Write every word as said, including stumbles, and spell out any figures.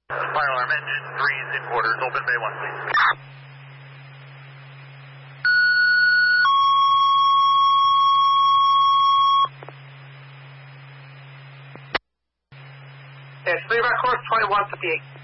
Fire alarm, engine three is in quarters, open bay one, please. Yes, three by course, twenty-one fifty-eight.